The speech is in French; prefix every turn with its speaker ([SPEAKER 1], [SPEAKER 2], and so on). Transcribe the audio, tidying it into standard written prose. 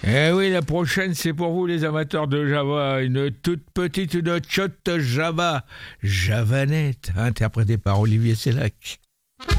[SPEAKER 1] Eh oui, la prochaine, c'est pour vous les amateurs de Java. Une toute petite nochotte Java, Javanette, interprétée par Olivier Sellac.